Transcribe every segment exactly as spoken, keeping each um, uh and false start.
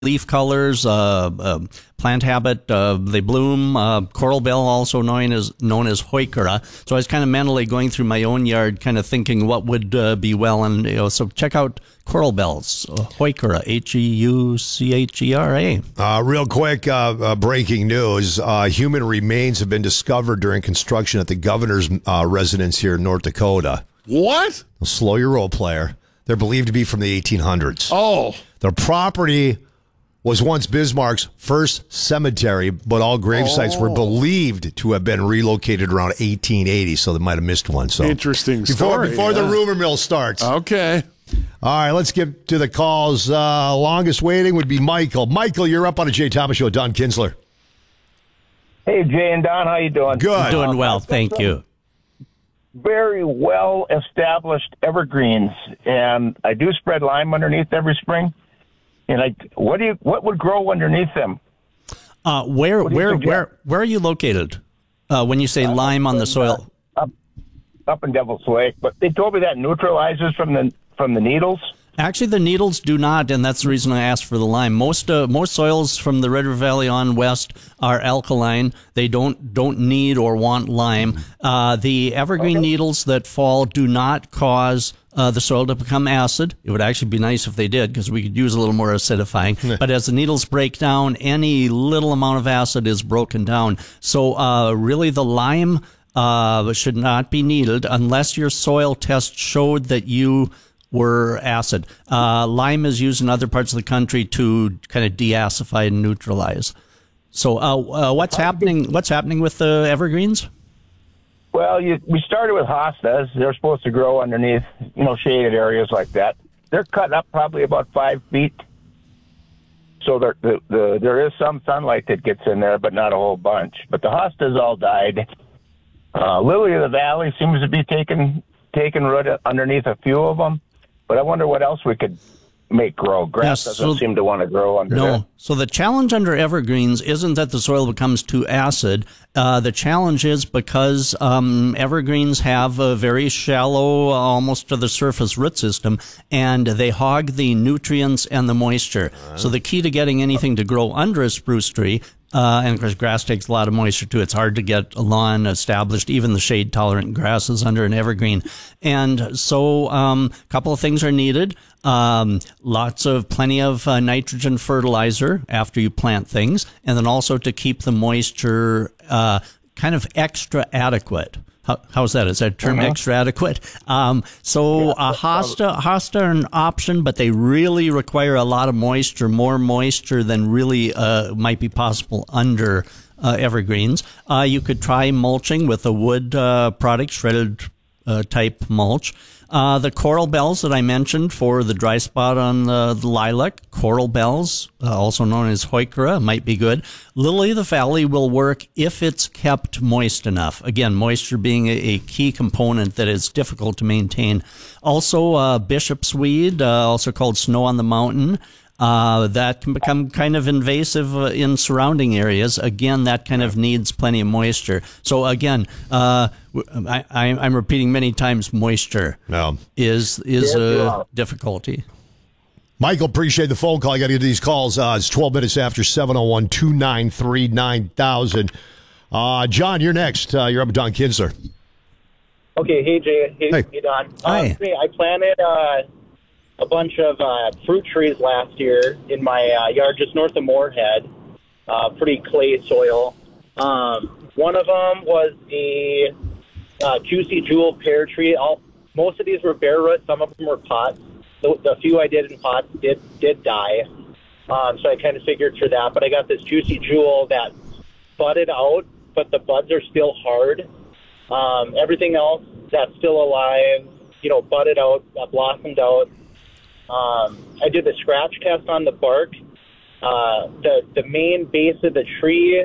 leaf colors, uh, uh, plant habit, uh, they bloom. Uh, coral bell, also known as known as Heuchera. So I was kind of mentally going through my own yard, kind of thinking what would uh, be well, and you know, so check out coral bells, uh, Heuchera, H E U C H E R A. Uh, real quick, uh, uh, breaking news: uh, human remains have been discovered during construction at the governor's uh, residence here in North Dakota. What? Slow your roll, player. They're believed to be from the eighteen hundreds. Oh, the property was once Bismarck's first cemetery, but all grave oh. sites were believed to have been relocated around eighteen eighty, so they might have missed one. So interesting before, story. Before yeah. the rumor mill starts. Okay. All right, let's get to the calls. Uh, longest waiting would be Michael. Michael, you're up on a Jay Thomas Show. Don Kinsler. Hey, Jay and Don, how you doing? Good. Doing well, thank you. Very well established evergreens, and I do spread lime underneath every spring. And I, what do you, what would grow underneath them? Uh, where, What do you where, suggest? where, where are you located? Uh, when you say Uh, lime on the in, soil, uh, up, up in Devil's Lake, but they told me that neutralizes from the from the needles. actually, the needles do not, and that's the reason I asked for the lime. Most uh, most soils from the River Valley on west are alkaline. They don't don't need or want lime. Uh, the evergreen Okay. needles that fall do not cause uh, the soil to become acid. It would actually be nice if they did, because we could use a little more acidifying. But as the needles break down, any little amount of acid is broken down. So uh, really, the lime uh, should not be needed unless your soil test showed that you were acid. Uh, lime is used in other parts of the country to kind of deacify and neutralize. So, uh, uh, what's happening? What's happening with the evergreens? Well, you, we started with hostas. They're supposed to grow underneath, you know, shaded areas like that. They're cut up probably about five feet. So there, the, the, there is some sunlight that gets in there, but not a whole bunch. But the hostas all died. Uh, Lily of the Valley seems to be taking taking root underneath a few of them. But I wonder what else we could make grow. Grass Yes, doesn't so- seem to want to grow under No. there. So the challenge under evergreens isn't that the soil becomes too acid. Uh, the challenge is because um, evergreens have a very shallow, uh, almost to the surface root system, and they hog the nutrients and the moisture. So the key to getting anything to grow under a spruce tree, Uh, and of course, grass takes a lot of moisture too. It's hard to get a lawn established, even the shade-tolerant grasses under an evergreen. And so, um, a couple of things are needed. Um, lots of, plenty of uh, nitrogen fertilizer after you plant things, and then also to keep the moisture uh, kind of extra adequate. How, how's that? Is that term Uh-huh. extra adequate? Um, so a hosta, hosta are an option, but they really require a lot of moisture, more moisture than really uh, might be possible under uh, evergreens. Uh, you could try mulching with a wood uh, product, shredded uh, type mulch. Uh, the coral bells that I mentioned for the dry spot on the, the lilac, coral bells, uh, also known as Heuchera, might be good. Lily of the Valley will work if it's kept moist enough. Again, moisture being a, a key component that is difficult to maintain. Also, uh, bishop's weed, uh, also called snow on the mountain. Uh, that can become kind of invasive uh, in surrounding areas. Again, that kind of needs plenty of moisture. So again, uh, I, I'm repeating many times, moisture No. is is Yes, you a are. difficulty. Michael, appreciate the phone call. I got to get to these calls. Uh, it's twelve minutes after seven oh one, two nine three, nine thousand. Uh, John, you're next. Uh, you're up with Don Kinsler. Okay, hey Jay, hey, Hey. hey Don. Hi. Um, hey, I planted uh, a bunch of uh, fruit trees last year in my uh, yard just north of Moorhead. Uh, pretty clay soil. Um, one of them was a uh, Juicy Jewel pear tree. All, most of these were bare root. Some of them were pots. The, the few I did in pots did did die. Um, so I kind of figured for that. But I got this Juicy Jewel that budded out, but the buds are still hard. Um, everything else that's still alive, you know, budded out, uh, blossomed out. Um, I did the scratch test on the bark. Uh, the the main base of the tree,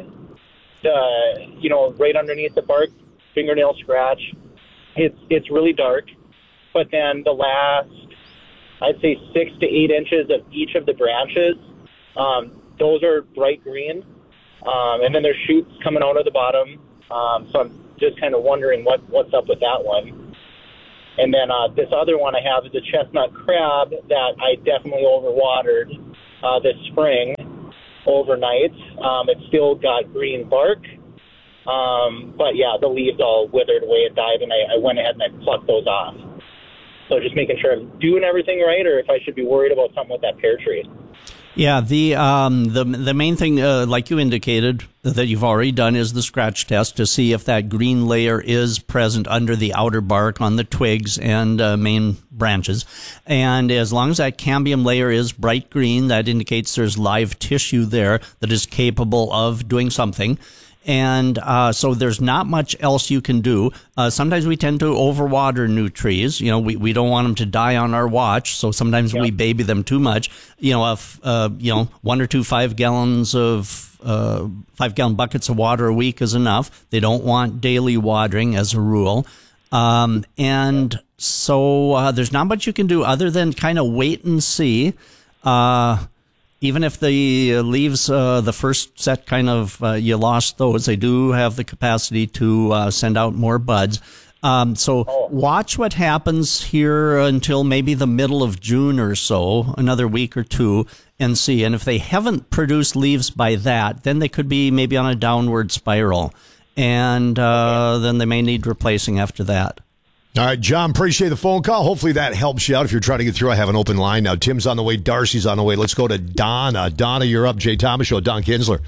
the you know, right underneath the bark, fingernail scratch. It's it's really dark, but then the last, I'd say six to eight inches of each of the branches, um, those are bright green, um, and then there's shoots coming out of the bottom. Um, so I'm just kind of wondering what what's up with that one. And then uh, this other one I have is a chestnut crab that I definitely overwatered. uh, this spring overnight. Um, it's still got green bark. Um, but, yeah, the leaves all withered away and died, and I, I went ahead and I plucked those off. So just making sure I'm doing everything right, or if I should be worried about something with that pear tree. Yeah, the um, the the main thing, uh, like you indicated, that you've already done is the scratch test to see if that green layer is present under the outer bark on the twigs and uh, main branches. And as long as that cambium layer is bright green, that indicates there's live tissue there that is capable of doing something. And uh, so there's not much else you can do. Uh, sometimes we tend to overwater new trees. You know, we, we don't want them to die on our watch, so sometimes yeah. we baby them too much. You know, if, uh, you know, one or two five gallons of uh, five gallon buckets of water a week is enough. They don't want daily watering as a rule. Um, and so uh, there's not much you can do other than kind of wait and see. Uh, Even if the leaves, uh, the first set kind of, uh, you lost those, they do have the capacity to uh, send out more buds. Um, so oh. watch what happens here until maybe the middle of June or so, another week or two, and see. And if they haven't produced leaves by that, then they could be maybe on a downward spiral. And uh, then they may need replacing after that. All right, John, appreciate the phone call. Hopefully that helps you out if you're trying to get through. I have an open line now. Tim's on the way. Darcy's on the way. Let's go to Donna. Donna, you're up. Jay Thomas Show. Don Kinsler.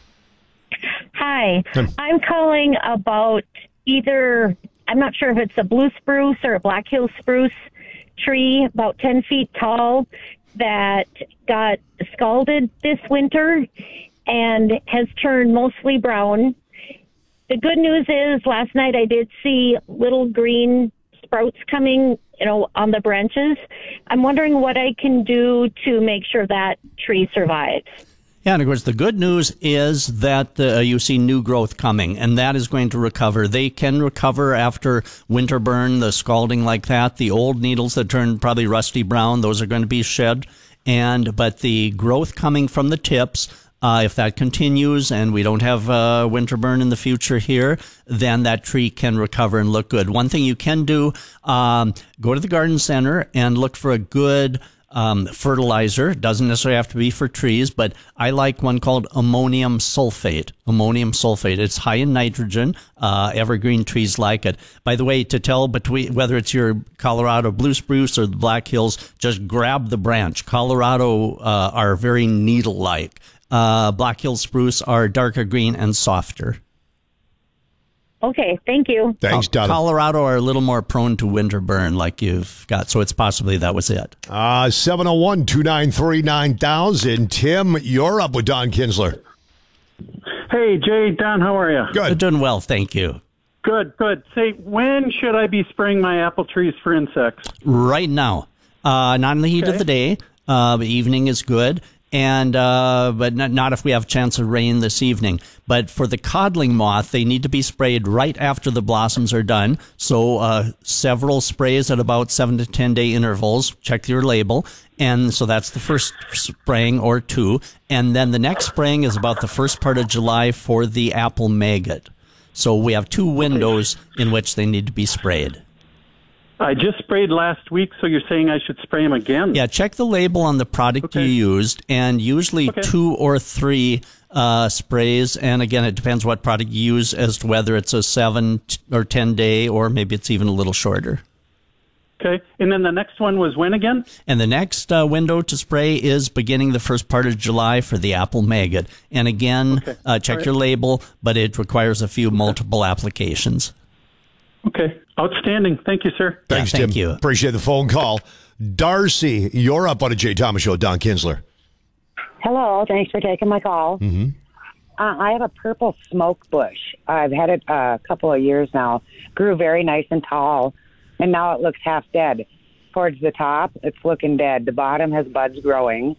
Hi. I'm calling about either, I'm not sure if it's a blue spruce or a Black Hill spruce tree, about ten feet tall, that got scalded this winter and has turned mostly brown. The good news is last night I did see little green sprouts coming, you know, on the branches. I'm wondering what I can do to make sure that tree survives. Yeah, and of course, the good news is that uh, you see new growth coming, and that is going to recover. They can recover after winter burn, the scalding like that. The old needles that turn probably rusty brown, those are going to be shed. And but the growth coming from the tips, Uh, if that continues and we don't have uh, winter burn in the future here, then that tree can recover and look good. One thing you can do, um, go to the garden center and look for a good um, fertilizer. It doesn't necessarily have to be for trees, but I like one called ammonium sulfate. Ammonium sulfate. It's high in nitrogen. Uh, evergreen trees like it. By the way, to tell between whether it's your Colorado blue spruce or the Black Hills, just grab the branch. Colorado uh, are very needle-like. Uh, Black Hill spruce are darker green and softer. Okay, thank you. Thanks, Donna. Colorado are a little more prone to winter burn like you've got, so it's possibly that was it. Uh, seven oh one, two nine three, nine thousand. Tim, you're up with Don Kinsler. Hey, Jay, Don, how are you? Good. Doing well, thank you. Good, good. Say, when should I be spraying my apple trees for insects? Right now. Uh, not in the heat okay. of the day. Uh, the evening is good. And, uh, but not, not if we have a chance of rain this evening. But for the codling moth, they need to be sprayed right after the blossoms are done. So, uh, several sprays at about seven to ten day intervals. Check your label. And so that's the first spraying or two. And then the next spraying is about the first part of July for the apple maggot. So we have two windows in which they need to be sprayed. I just sprayed last week, so you're saying I should spray them again? Yeah, check the label on the product okay. you used, and usually okay. two or three uh, sprays. And again, it depends what product you use as to whether it's a seven or ten day, or maybe it's even a little shorter. Okay, and then the next one was when again? And the next uh, window to spray is beginning the first part of July for the apple maggot. And again, okay. uh, check right. your label, but it requires a few okay. multiple applications. Okay. Outstanding. Thank you, sir. Thanks, yeah, thank Tim. you. Appreciate the phone call. Darcy, you're up on a Jay Thomas Show. Don Kinsler. Hello. Thanks for taking my call. Mm-hmm. Uh, I have a purple smoke bush. I've had it uh, a couple of years now. Grew very nice and tall, and now it looks half dead. Towards the top, it's looking dead. The bottom has buds growing.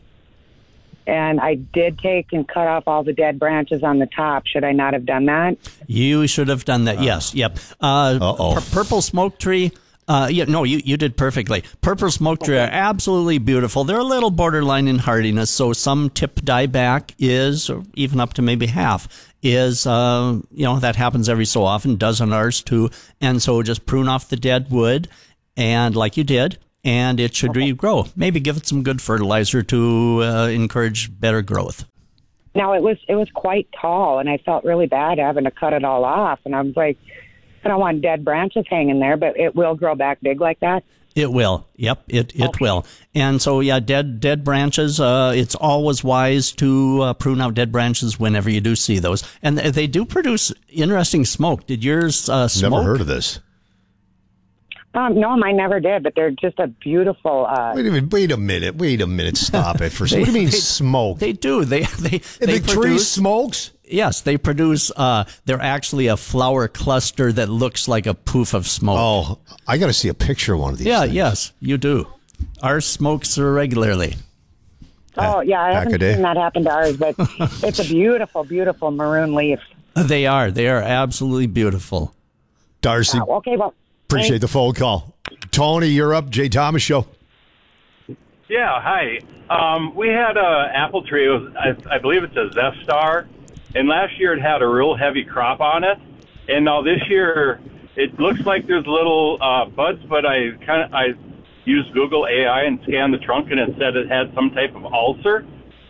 And I did take and cut off all the dead branches on the top. Should I not have done that? You should have done that. Uh, yes. Yep. Uh, pur- purple smoke tree. Uh, yeah, no, you, you did perfectly. Purple smoke tree okay. are absolutely beautiful. They're a little borderline in hardiness, so some tip dieback is, or even up to maybe half, is, uh, you know, that happens every so often, does on ours too. And so just prune off the dead wood, and like you did, and it should Okay. regrow. Maybe give it some good fertilizer to uh, encourage better growth. Now it was it was quite tall, and I felt really bad having to cut it all off. And I was like, I don't want dead branches hanging there, but it will grow back big like that. It will. Yep, it it Okay. will. And so, yeah, dead dead branches. Uh, it's always wise to uh, prune out dead branches whenever you do see those. And th- they do produce interesting smoke. Did yours uh, smoke? Never heard of this. Um, no, mine never did, but they're just a beautiful. Uh, Wait a minute. Wait a minute. Wait a minute. Stop it. For They- what do you mean they- smoke? They do. They they the they tree produce. smokes? Yes, they produce. Uh, they're actually a flower cluster that looks like a poof of smoke. Oh, I got to see a picture of one of these. yeah. things. Yes, you do. Ours smokes regularly. oh yeah, I back a haven't day. seen that happen to ours, but it's a beautiful, beautiful maroon leaf. They are. They are absolutely beautiful. Darcy, Uh, okay, well, appreciate the phone call. Tony, you're up. Jay Thomas Show. Yeah, hi. Um, we had a apple tree. It was, I, I believe it's a Zestar, and last year it had a real heavy crop on it. And now this year it looks like there's little uh, buds, but I kind of I used Google A I and scanned the trunk, and it said it had some type of ulcer.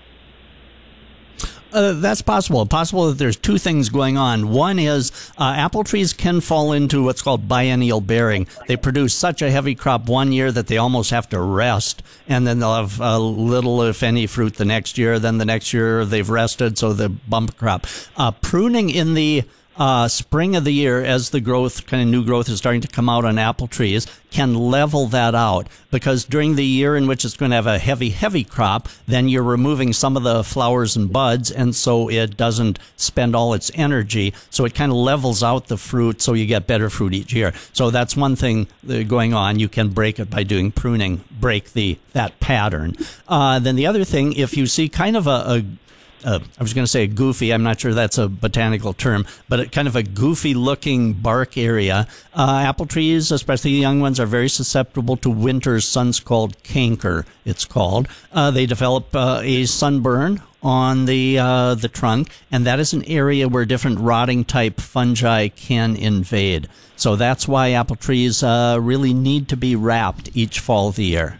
Uh, that's possible. Possible that there's two things going on. One is uh, apple trees can fall into what's called biennial bearing. They produce such a heavy crop one year that they almost have to rest, and then they'll have uh, little, if any, fruit the next year. Then the next year they've rested, so the bump crop. Uh, pruning in the uh, spring of the year, as the growth, kind of new growth is starting to come out on apple trees, can level that out, because during the year in which it's going to have a heavy, heavy crop, then you're removing some of the flowers and buds, and so it doesn't spend all its energy. So it kind of levels out the fruit, so you get better fruit each year. So that's one thing uh, going on. You can break it by doing pruning, break the that pattern. Uh, then the other thing, if you see kind of a, a Uh, I was going to say goofy. I'm not sure that's a botanical term, but it, kind of a goofy-looking bark area. Uh, apple trees, especially the young ones, are very susceptible to winter's sun-scald canker, it's called. Uh, they develop uh, a sunburn on the uh, the trunk, and that is an area where different rotting-type fungi can invade. So that's why apple trees uh, really need to be wrapped each fall of the year.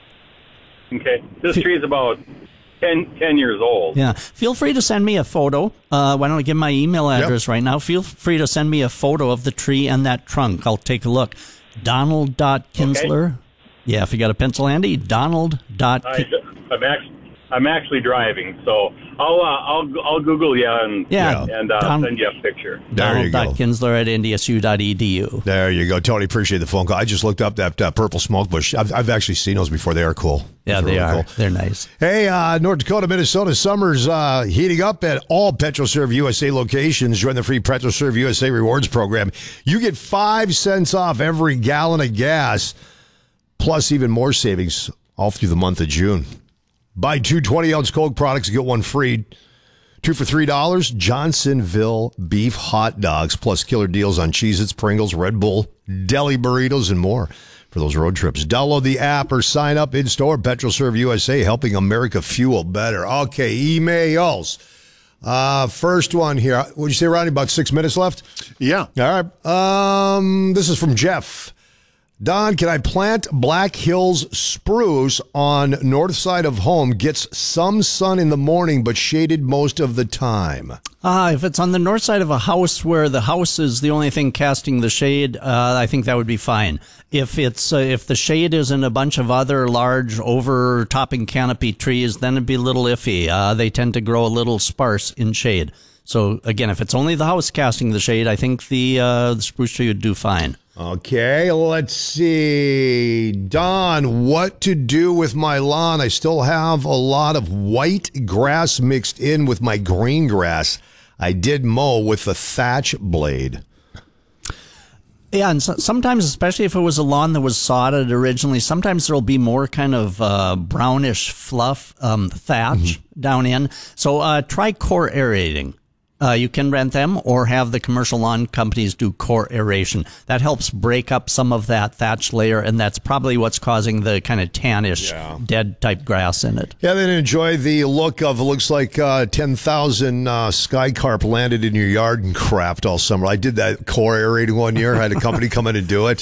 Okay, this tree is about ten, ten years old. Yeah. Feel free to send me a photo. Uh, why don't I give my email address right now? Feel free to send me a photo of the tree and that trunk. I'll take a look. Donald dot Kinsler. Okay. Yeah, if you got a pencil handy, Donald. Dot I, I'm actually I'm actually driving, so I'll uh, I'll I'll Google you and yeah, and uh, Don- send you a picture. There you go. Donald dot Kinsler at N D S U dot E D U. There you go, Tony. Appreciate the phone call. I just looked up that uh, purple smoke bush. I've, I've actually seen those before. They are cool. Yeah, Those they really are. cool. They're nice. Hey, uh, North Dakota, Minnesota, summer's uh, heating up at all PetroServe U S A locations. Join the free PetroServe U S A rewards program. You get five cents off every gallon of gas, plus even more savings all through the month of June. Buy two twenty-ounce Coke products, get one free. Two for three dollars. Johnsonville beef hot dogs, plus killer deals on Cheez-Its, Pringles, Red Bull, deli burritos, and more for those road trips. Download the app or sign up in-store. PetroServe U S A, helping America fuel better. Okay, emails. Uh, first one here. What did you say, Ronnie? About six minutes left? Yeah. All right. Um, this is from Jeff. Don, can I plant Black Hills spruce on north side of home? Gets some sun in the morning, but shaded most of the time. Uh, if it's on the north side of a house where the house is the only thing casting the shade, uh, I think that would be fine. If it's uh, if the shade is in a bunch of other large overtopping canopy trees, then it'd be a little iffy. Uh, they tend to grow a little sparse in shade. So again, if it's only the house casting the shade, I think the, uh, the spruce tree would do fine. Okay, let's see. Don, what to do with my lawn? I still have a lot of white grass mixed in with my green grass. I did mow with a thatch blade. Yeah, and so, sometimes, especially if it was a lawn that was sodded originally, sometimes there'll be more kind of uh, brownish fluff um, thatch mm-hmm. down in. So uh, try core aerating. Uh, you can rent them or have the commercial lawn companies do core aeration. That helps break up some of that thatch layer, and that's probably what's causing the kind of tannish, yeah. dead type grass in it. Yeah, then enjoy the look of, it looks like uh, ten thousand uh, sky carp landed in your yard and crapped all summer. I did that core aerating one year. I had a company come in and do it.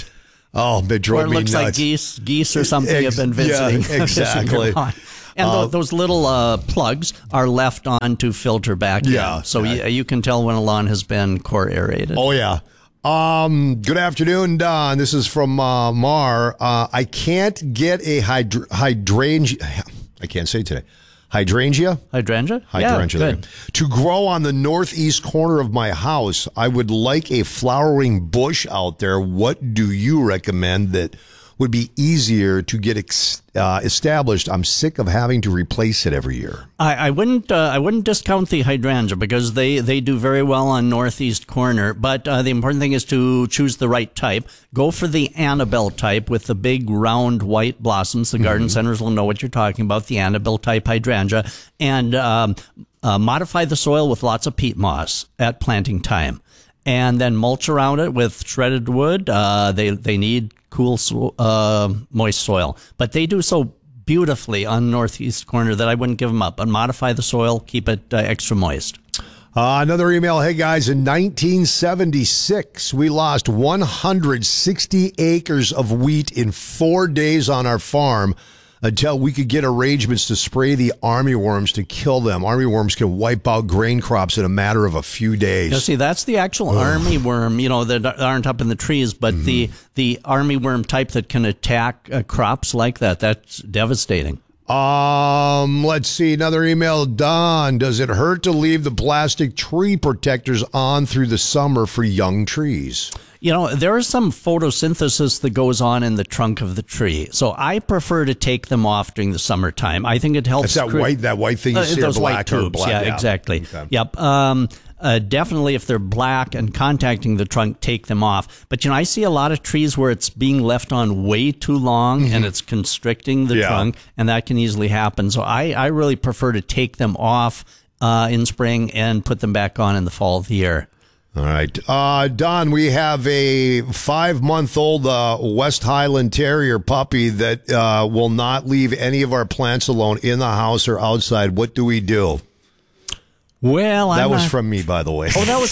Oh, it drove Or it me looks nuts. like geese, geese or something Ex- have been visiting. Yeah, exactly. And Uh, tho- those little uh, plugs are left on to filter back Yeah, in. So yeah. y- you can tell when a lawn has been core aerated. Oh, yeah. Um, good afternoon, Don. This is from uh, Mar. Uh, I can't get a hydr- hydrangea. I can't say it today. Hydrangea? Hydrangea? Hydrangea. Yeah, there. good. To grow on the northeast corner of my house, I would like a flowering bush out there. What do you recommend that would be easier to get ex- uh, established? I'm sick of having to replace it every year. I, I wouldn't. Uh, I wouldn't discount the hydrangea because they, they do very well on northeast corner. But uh, the important thing is to choose the right type. Go for the Annabelle type with the big round white blossoms. The mm-hmm. garden centers will know what you're talking about. The Annabelle type hydrangea, and um, uh, modify the soil with lots of peat moss at planting time, and then mulch around it with shredded wood. Uh, they they need cool, so, uh, moist soil, but they do so beautifully on northeast corner that I wouldn't give them up. But modify the soil, keep it uh, extra moist. Uh, another email. Hey guys, in nineteen seventy-six, we lost one hundred sixty acres of wheat in four days on our farm until we could get arrangements to spray the armyworms to kill them. Armyworms can wipe out grain crops in a matter of a few days. You see, that's the actual army worm, you know, that aren't up in the trees, but mm-hmm. the, the army worm type that can attack uh, crops like that, that's devastating. Um, let's see, another email. Don, does it hurt to leave the plastic tree protectors on through the summer for young trees? You know, there is some photosynthesis that goes on in the trunk of the tree. So I prefer to take them off during the summertime. I think it helps. That's that cre- white, that white thing you uh, see, those black white or tubes. black. Yeah, yeah. exactly. Okay. Yep. Um, uh, definitely if they're black and contacting the trunk, take them off. But, you know, I see a lot of trees where it's being left on way too long mm-hmm. and it's constricting the yeah. trunk, and that can easily happen. So I, I really prefer to take them off uh, in spring and put them back on in the fall of the year. All right. Uh, Don, we have a five-month-old uh, West Highland Terrier puppy that uh, will not leave any of our plants alone in the house or outside. What do we do? Well, that I'm was not... from me, by the way. Oh, that was.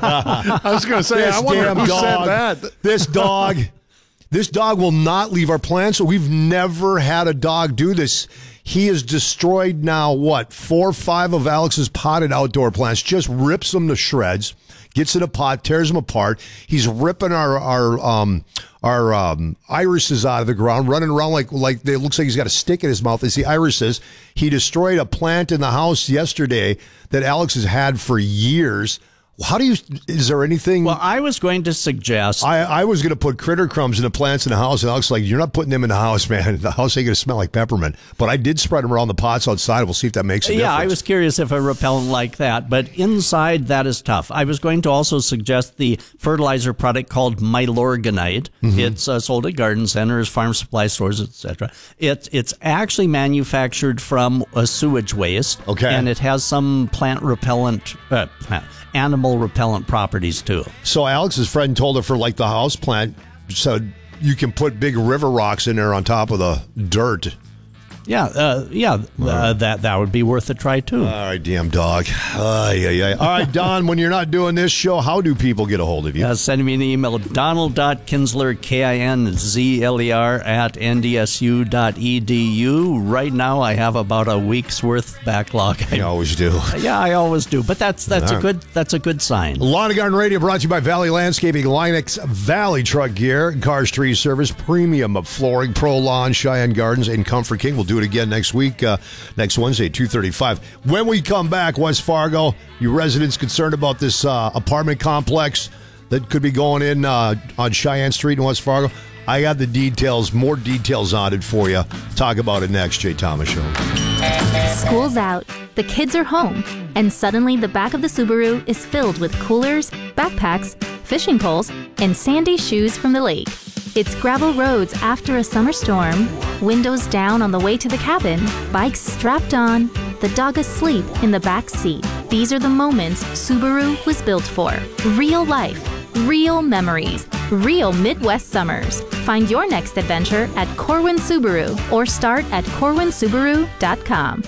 I was going to say, this I wonder damn who dog, said that. This dog, this dog will not leave our plants. So we've never had a dog do this. He has destroyed now what four or five of Alex's potted outdoor plants. Just rips them to shreds. Gets in a pot, tears them apart. He's ripping our our um our um irises out of the ground, running around like like it looks like he's got a stick in his mouth. It's the irises. He destroyed a plant in the house yesterday that Alex has had for years. How do you? Is there anything? Well, I was going to suggest. I, I was going to put critter crumbs in the plants in the house, and Alex like, you're not putting them in the house, man. The house ain't going to smell like peppermint. But I did spread them around the pots outside. We'll see if that makes a yeah, difference. I was curious if a repellent like that, but inside that is tough. I was going to also suggest the fertilizer product called Milorganite. Mm-hmm. It's uh, sold at garden centers, farm supply stores, et cetera. It's it's actually manufactured from a sewage waste, okay, and it has some plant repellent, uh, plant, animal repellent properties too. So Alex's friend told her for like the house plant, so you can put big river rocks in there on top of the dirt. Yeah, uh, yeah, uh, that that would be worth a try too. All right, damn dog. Uh, yeah, yeah. All right, Don, when you're not doing this show, how do people get a hold of you? Uh, send me an email, donald.kinsler, K I N Z L E R, at N D S U dot E D U. Right now, I have about a week's worth backlog. You always do. Yeah, I always do. But that's that's All a good that's a good sign. Lawn and Garden Radio brought to you by Valley Landscaping, Linux Valley Truck Gear, Cars Tree Service, Premium Flooring, Pro Lawn, Cheyenne Gardens, and Comfort King. We'll do it again next week, uh, next Wednesday, two thirty-five. When we come back, West Fargo, you residents concerned about this uh, apartment complex that could be going in uh, on Cheyenne Street in West Fargo, I got the details, more details on it for you. Talk about it next, Jay Thomas Show. School's out, the kids are home, and suddenly the back of the Subaru is filled with coolers, backpacks, fishing poles, and sandy shoes from the lake. It's gravel roads after a summer storm, windows down on the way to the cabin, bikes strapped on, the dog asleep in the back seat. These are the moments Subaru was built for. Real life, real memories, real Midwest summers. Find your next adventure at Corwin Subaru or start at corwin subaru dot com.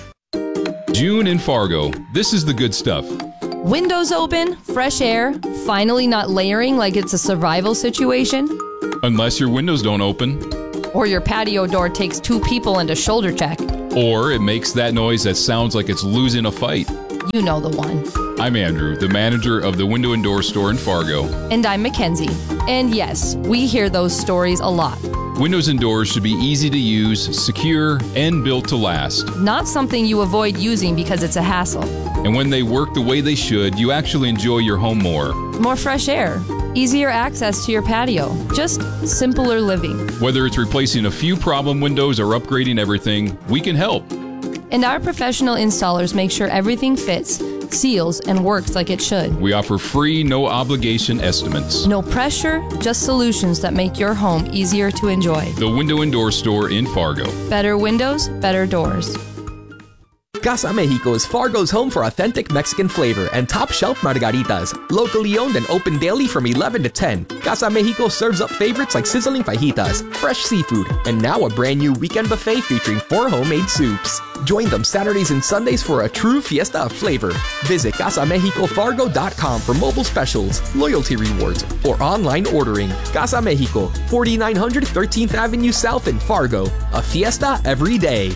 June in Fargo. This is the good stuff. Windows open, fresh air, finally not layering like it's a survival situation. Unless your windows don't open. Or your patio door takes two people into shoulder check. Or it makes that noise that sounds like it's losing a fight. You know the one. I'm Andrew, the manager of the Window and Door Store in Fargo. And I'm Mackenzie. And yes, we hear those stories a lot. Windows and doors should be easy to use, secure, and built to last. Not something you avoid using because it's a hassle. And when they work the way they should, you actually enjoy your home more. More fresh air, easier access to your patio, just simpler living. Whether it's replacing a few problem windows or upgrading everything, we can help. And our professional installers make sure everything fits, seals, and works like it should. We offer free, no obligation estimates. No pressure, just solutions that make your home easier to enjoy. The Window and Door Store in Fargo. Better windows, better doors. Casa Mexico is Fargo's home for authentic Mexican flavor and top-shelf margaritas. Locally owned and open daily from eleven to ten. Casa Mexico serves up favorites like sizzling fajitas, fresh seafood, and now a brand new weekend buffet featuring four homemade soups. Join them Saturdays and Sundays for a true fiesta of flavor. Visit casa mexico fargo dot com for mobile specials, loyalty rewards, or online ordering. Casa Mexico, forty-nine hundred thirteenth Avenue South in Fargo. A fiesta every day.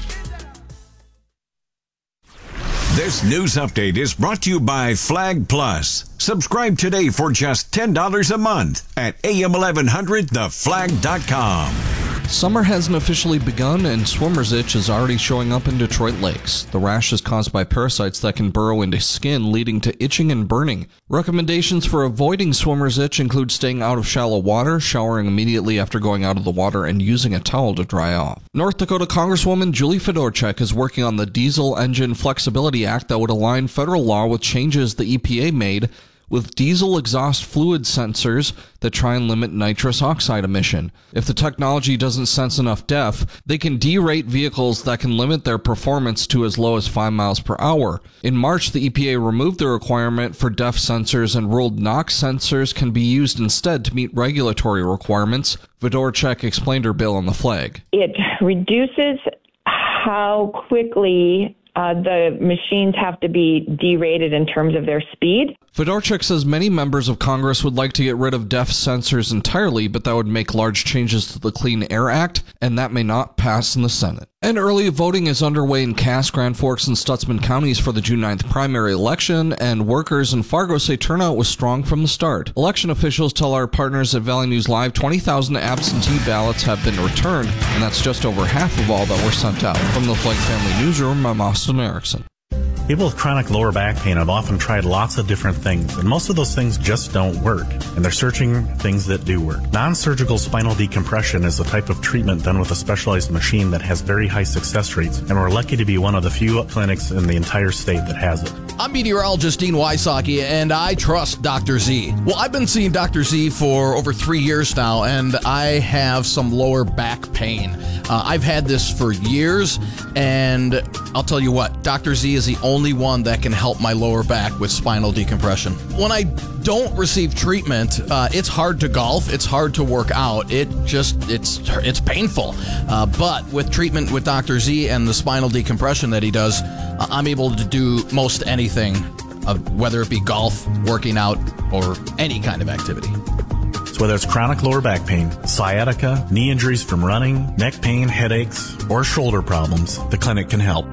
This news update is brought to you by Flag Plus. Subscribe today for just ten dollars a month at A M eleven hundred the flag dot com. Summer hasn't officially begun, and swimmer's itch is already showing up in Detroit lakes. The rash is caused by parasites that can burrow into skin, leading to itching and burning. Recommendations for avoiding swimmer's itch include staying out of shallow water, showering immediately after going out of the water, and using a towel to dry off. North Dakota Congresswoman Julie Fedorchak is working on the Diesel Engine Flexibility Act that would align federal law with changes the E P A made with diesel exhaust fluid sensors that try and limit nitrous oxide emission. If the technology doesn't sense enough D E F, they can derate vehicles that can limit their performance to as low as five miles per hour. In March, the E P A removed the requirement for D E F sensors and ruled NOx sensors can be used instead to meet regulatory requirements. Fedorchak explained her bill on the flag. It reduces how quickly Uh, the machines have to be derated in terms of their speed. Fedorchak says many members of Congress would like to get rid of D E F sensors entirely, but that would make large changes to the Clean Air Act, and that may not pass in the Senate. And early voting is underway in Cass, Grand Forks, and Stutsman counties for the June ninth primary election, and workers in Fargo say turnout was strong from the start. Election officials tell our partners at Valley News Live twenty thousand absentee ballots have been returned, and that's just over half of all that were sent out. From the Flake Family Newsroom, I'm Austin Erickson. People with chronic lower back pain have often tried lots of different things, and most of those things just don't work, and they're searching things that do work. Non-surgical spinal decompression is a type of treatment done with a specialized machine that has very high success rates, and we're lucky to be one of the few clinics in the entire state that has it. I'm meteorologist Dean Wysocki, and I trust Doctor Z. Well, I've been seeing Doctor Z for over three years now, and I have some lower back pain. Uh, I've had this for years, and I'll tell you what, Doctor Z is the only one that can help my lower back with spinal decompression. When I don't receive treatment, uh, it's hard to golf, it's hard to work out, it just, it's it's painful. Uh, but with treatment with Doctor Z and the spinal decompression that he does, uh, I'm able to do most anything, uh, whether it be golf, working out, or any kind of activity. So whether it's chronic lower back pain, sciatica, knee injuries from running, neck pain, headaches, or shoulder problems, the clinic can help.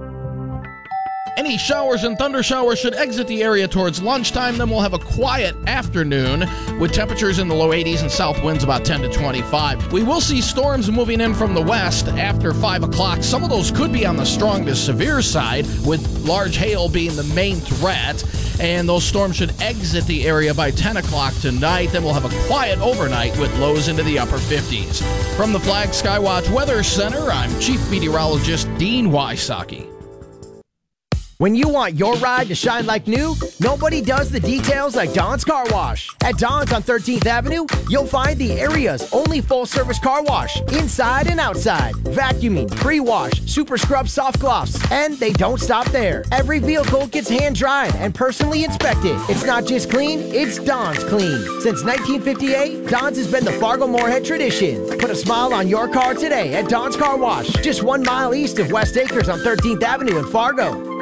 Any showers and thunder showers should exit the area towards lunchtime. Then we'll have a quiet afternoon with temperatures in the low eighties and south winds about ten to twenty-five. We will see storms moving in from the west after five o'clock. Some of those could be on the strong to severe side, with large hail being the main threat. And those storms should exit the area by ten o'clock tonight. Then we'll have a quiet overnight with lows into the upper fifties. From the Flag Skywatch Weather Center, I'm Chief Meteorologist Dean Wysocki. When you want your ride to shine like new, nobody does the details like Don's Car Wash. At Don's on thirteenth Avenue, you'll find the area's only full-service car wash, inside and outside. Vacuuming, pre-wash, super scrub soft gloss, and they don't stop there. Every vehicle gets hand-dried and personally inspected. It's not just clean, it's Don's clean. Since nineteen fifty-eight, Don's has been the Fargo-Moorhead tradition. Put a smile on your car today at Don's Car Wash, just one mile east of West Acres on thirteenth Avenue in Fargo.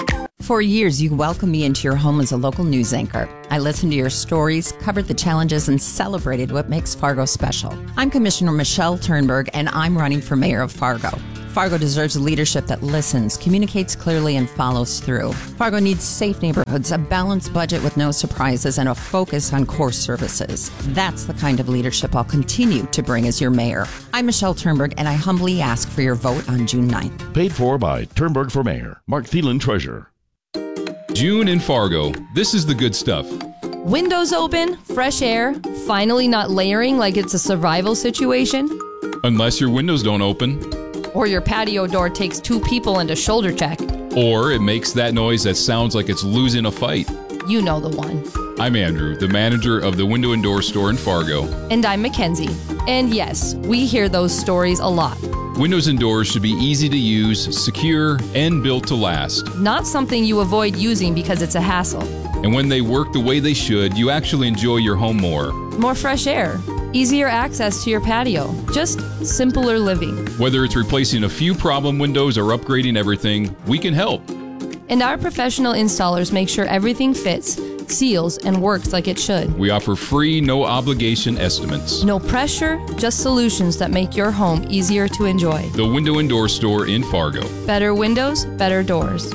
For years, you welcomed me into your home as a local news anchor. I listened to your stories, covered the challenges, and celebrated what makes Fargo special. I'm Commissioner Michelle Turnberg, and I'm running for mayor of Fargo. Fargo deserves a leadership that listens, communicates clearly, and follows through. Fargo needs safe neighborhoods, a balanced budget with no surprises, and a focus on core services. That's the kind of leadership I'll continue to bring as your mayor. I'm Michelle Turnberg, and I humbly ask for your vote on June ninth. Paid for by Turnberg for Mayor. Mark Thielen, Treasurer. June in Fargo. This is the good stuff. Windows open, fresh air, finally not layering like it's a survival situation. Unless your windows don't open. Or your patio door takes two people and a shoulder check. Or it makes that noise that sounds like it's losing a fight. You know the one. I'm Andrew, the manager of the Window and Door store in Fargo. And I'm Mackenzie. And yes, we hear those stories a lot. Windows and doors should be easy to use, secure, and built to last. Not something you avoid using because it's a hassle. And when they work the way they should, you actually enjoy your home more. More fresh air, easier access to your patio, just simpler living. Whether it's replacing a few problem windows or upgrading everything, we can help. And our professional installers make sure everything fits, seals, and works like it should. We offer free, no-obligation estimates. No pressure, just solutions that make your home easier to enjoy. The Window and Door store in Fargo. Better windows, better doors.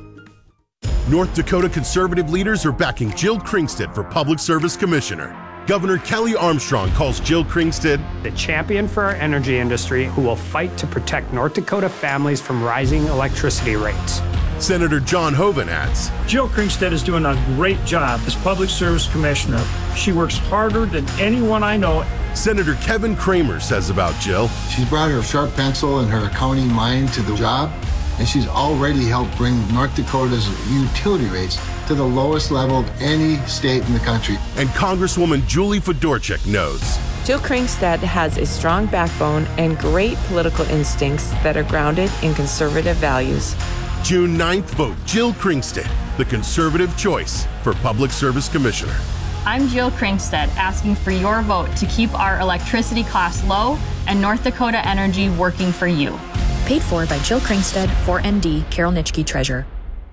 North Dakota conservative leaders are backing Jill Kringstad for Public Service Commissioner. Governor Kelly Armstrong calls Jill Kringstad the champion for our energy industry who will fight to protect North Dakota families from rising electricity rates. Senator John Hoeven adds, Jill Kringstad is doing a great job as Public Service Commissioner. She works harder than anyone I know. Senator Kevin Kramer says about Jill, she's brought her sharp pencil and her accounting mind to the job, and she's already helped bring North Dakota's utility rates to the lowest level of any state in the country. And Congresswoman Julie Fedorchuk knows Jill Kringstad has a strong backbone and great political instincts that are grounded in conservative values. June ninth, vote Jill Kringstad, the conservative choice for Public Service Commissioner. I'm Jill Kringstad, asking for your vote to keep our electricity costs low and North Dakota Energy working for you. Paid for by Jill Kringstad, four N D, Carol Nitschke, Treasurer.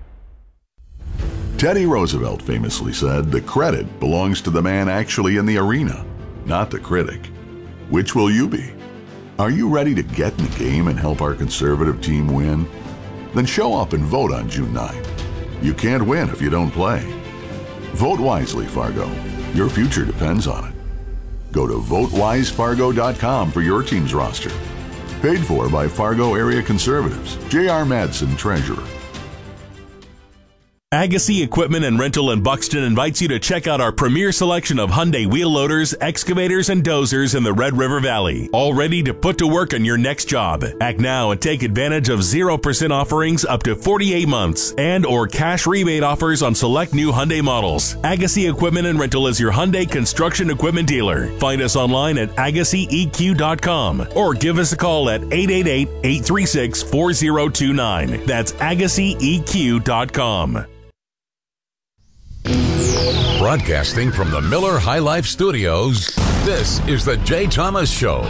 Teddy Roosevelt famously said, the credit belongs to the man actually in the arena, not the critic. Which will you be? Are you ready to get in the game and help our conservative team win? Then show up and vote on June ninth. You can't win if you don't play. Vote wisely, Fargo. Your future depends on it. Go to vote wise fargo dot com for your team's roster. Paid for by Fargo Area Conservatives. J R Madsen, Treasurer. Agassi Equipment and Rental in Buxton invites you to check out our premier selection of Hyundai wheel loaders, excavators, and dozers in the Red River Valley. All ready to put to work on your next job. Act now and take advantage of zero percent offerings up to forty-eight months and or cash rebate offers on select new Hyundai models. Agassi Equipment and Rental is your Hyundai construction equipment dealer. Find us online at agassi e q dot com or give us a call at eight eight eight, eight three six, four zero two nine. That's agassi e q dot com. Broadcasting from the Miller High Life Studios, this is the Jay Thomas Show.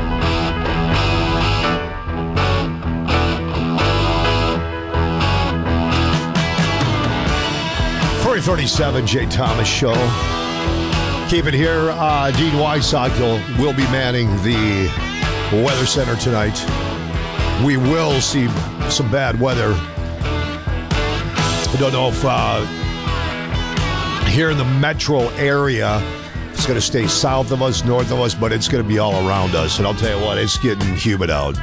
four thirty-seven, Jay Thomas Show. Keep it here. Uh, Dean Weissack will be manning the Weather Center tonight. We will see some bad weather. I don't know if... Uh, here in the metro area, it's going to stay south of us, north of us, but it's going to be all around us. And I'll tell you what, it's getting humid out.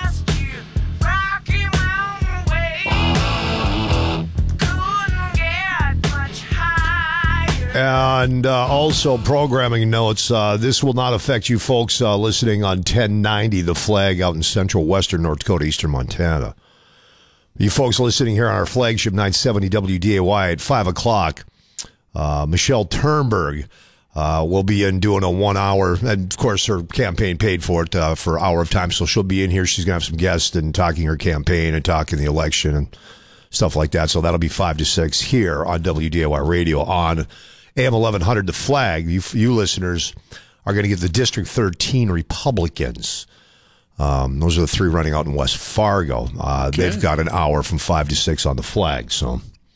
And uh, also programming notes, uh, this will not affect you folks uh, listening on ten ninety The Flag out in central western North Dakota, eastern Montana. You folks listening here on our flagship nine seventy W D A Y at five o'clock. Uh, Michelle Turnberg uh, will be in doing a one hour, and of course her campaign paid for it uh, for an hour of time, so she'll be in here. She's going to have some guests and talking her campaign and talking the election and stuff like that. So that'll be five to six here on W D A Y Radio on A M eleven hundred The Flag. You, you listeners are going to get the District thirteen Republicans. Um, those are the three running out in West Fargo. Uh, okay. They've got an hour from five to six on The Flag, so...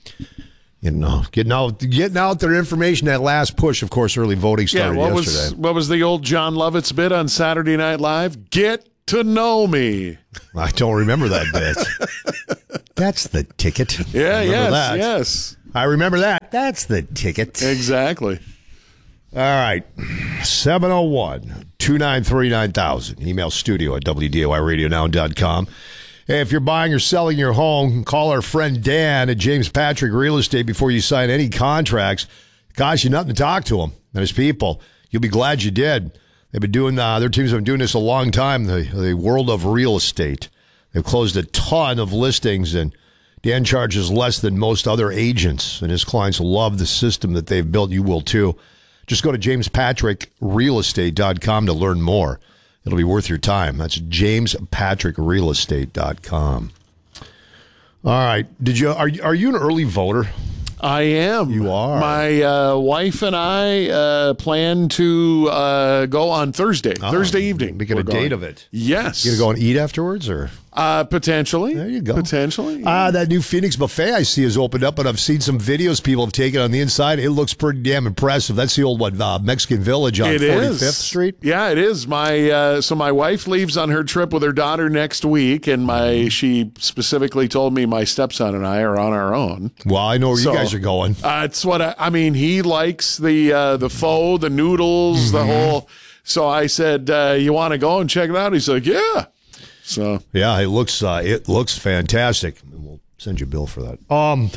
You know, getting out, getting out their information. That last push, of course, early voting started yeah, what yesterday. Was, what was the old John Lovitz bit on Saturday Night Live? Get to know me. I don't remember that bit. That's the ticket. Yeah, yes, that. yes. I remember that. That's the ticket. Exactly. All right. seven oh one, two nine three, nine thousand. Email studio at W D A Y radio now dot com. Hey, if you're buying or selling your home, call our friend Dan at James Patrick Real Estate before you sign any contracts. It costs you nothing to talk to him and his people. You'll be glad you did. They've been doing, uh, their teams have been doing this a long time, the, the world of real estate. They've closed a ton of listings, and Dan charges less than most other agents, and his clients love the system that they've built. You will too. Just go to james patrick real estate dot com to learn more. It'll be worth your time. That's james patrick real estate dot com. All right. Did you are are you an early voter? I am. You are. My uh, wife and I uh, plan to uh, go on Thursday, oh, Thursday evening. We get a going. date of it. Yes. You gonna go and eat afterwards, or uh, potentially? There you go. Potentially. Ah, uh, that new Phoenix buffet I see has opened up, and I've seen some videos people have taken on the inside. It looks pretty damn impressive. That's the old one, uh, Mexican Village on it forty-fifth is. Street. Yeah, it is. My uh, so my wife leaves on her trip with her daughter next week, and my she specifically told me my stepson and I are on our own. Well, I know where so, you guys are going. Uh, it's what I, I mean. He likes the uh, the pho, the noodles, mm-hmm. the whole. So I said, uh, "You want to go and check it out?" He's like, "Yeah." So yeah, it looks uh, it looks fantastic. We'll send you a bill for that. Um.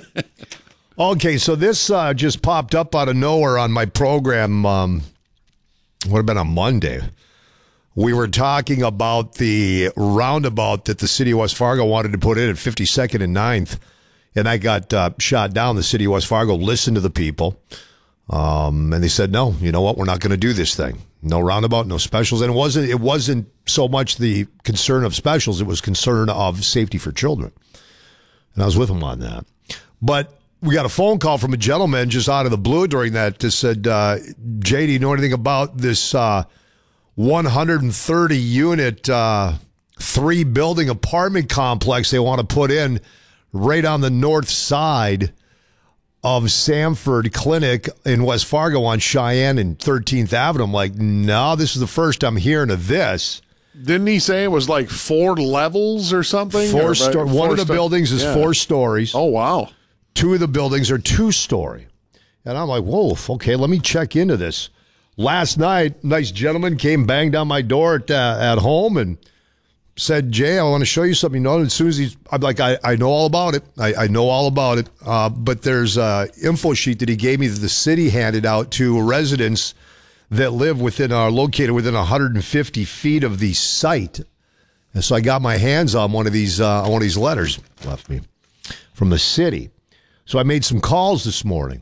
Okay, so this uh, just popped up out of nowhere on my program. Um, would have been on Monday. We were talking about the roundabout that the city of West Fargo wanted to put in at fifty-second and ninth. And I got uh, shot down. The city of West Fargo listened to the people. Um, and they said, no, you know what? We're not going to do this thing. No roundabout, no specials. And it wasn't, it wasn't so much the concern of specials. It was concern of safety for children. And I was with them on that. But we got a phone call from a gentleman just out of the blue during that that said, uh, Jay, do you know anything about this uh, one hundred thirty unit, uh, three building apartment complex they want to put in right on the north side of Sanford Clinic in West Fargo on Cheyenne and thirteenth Avenue? I'm like, no, this is the first I'm hearing of this. Didn't he say it was like four levels or something? Four or, sto- four One of the sto- buildings is yeah. four stories. Oh, wow. Two of the buildings are two-story. And I'm like, whoa, okay, let me check into this. Last night, nice gentleman came, banged on my door at, uh, at home and said, Jay, I want to show you something. You know, as soon as he's, I'm like, I, I know all about it. I, I know all about it. Uh, but there's a info sheet that he gave me that the city handed out to residents that live within, are located within one hundred fifty feet of the site. And so I got my hands on one of these, uh, on one of these letters left me from the city. So I made some calls this morning.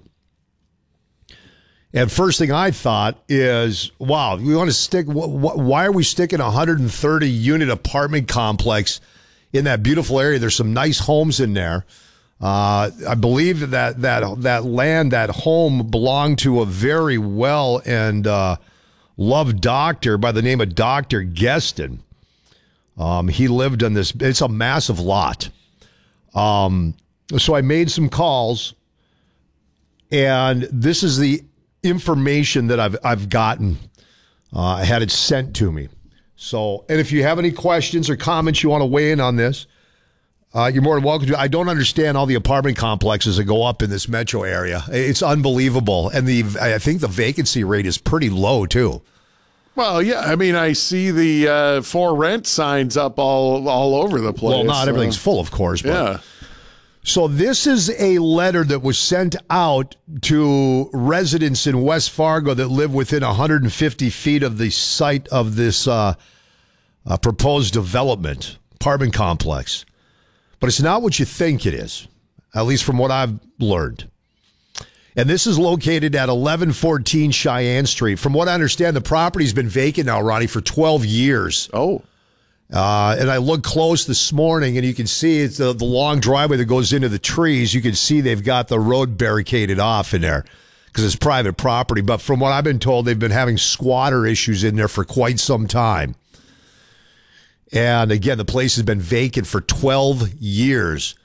And first thing I thought is, wow, we want to stick, wh- wh- why are we sticking a one hundred thirty unit apartment complex in that beautiful area? There's some nice homes in there. Uh, I believe that, that, that land, that home belonged to a very well and uh, loved doctor by the name of Doctor Geston. Um, he lived on this, it's a massive lot. Um, so I made some calls, and this is the information that I've I've gotten. Uh, I had it sent to me. So, and if you have any questions or comments you want to weigh in on this, uh, you're more than welcome to. I don't understand all the apartment complexes that go up in this metro area. It's unbelievable, and the I think the vacancy rate is pretty low too. Well, yeah, I mean, I see the uh, for rent signs up all all over the place. Well, not everything's full, of course. But. Yeah. So this is a letter that was sent out to residents in West Fargo that live within one hundred fifty feet of the site of this uh, uh, proposed development, apartment complex. But it's not what you think it is, at least from what I've learned. And this is located at eleven fourteen Cheyenne Street. From what I understand, the property's been vacant now, Ronnie, for twelve years. Oh. Uh, and I looked close this morning, and you can see it's the, the long driveway that goes into the trees. You can see they've got the road barricaded off in there because it's private property. But from what I've been told, they've been having squatter issues in there for quite some time. And again, the place has been vacant for twelve years.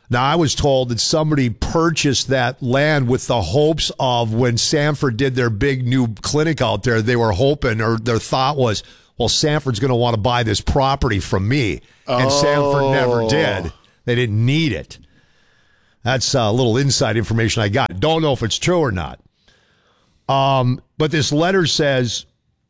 Now, I was told that somebody purchased that land with the hopes of when Sanford did their big new clinic out there, they were hoping, or their thought was, well, Sanford's going to want to buy this property from me. And Oh. Sanford never did. They didn't need it. That's a little inside information I got. Don't know if it's true or not. Um, but this letter says,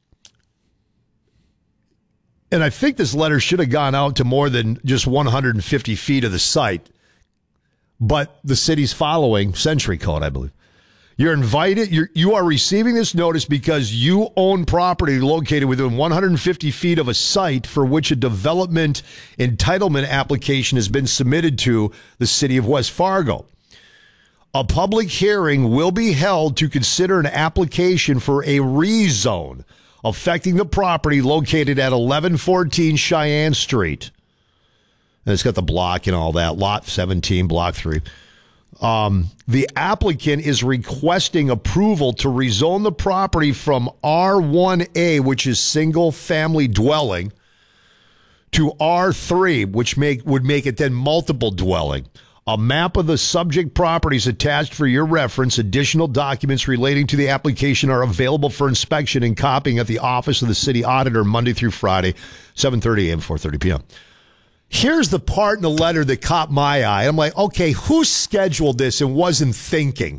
and I think this letter should have gone out to more than just one hundred fifty feet of the site, but the city's following Century Code, I believe. You're invited, you're, you are receiving this notice because you own property located within one hundred fifty feet of a site for which a development entitlement application has been submitted to the city of West Fargo. A public hearing will be held to consider an application for a rezone affecting the property located at eleven fourteen Cheyenne Street. And it's got the block and all that, lot seventeen, block three. Um, the applicant is requesting approval to rezone the property from R one A, which is single family dwelling, to R three, which make would make it then multiple dwelling. A map of the subject properties attached for your reference. Additional documents relating to the application are available for inspection and copying at the office of the city auditor Monday through Friday, seven thirty a.m. four thirty p.m. Here's the part in the letter that caught my eye. I'm like, okay, who scheduled this and wasn't thinking?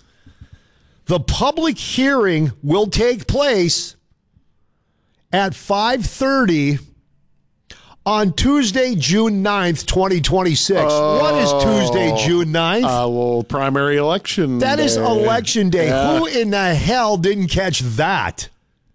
The public hearing will take place at five thirty on Tuesday, June ninth, twenty twenty-six. Oh, what is Tuesday, June ninth? Uh, well, primary election That day. is election day. Yeah. Who in the hell didn't catch that?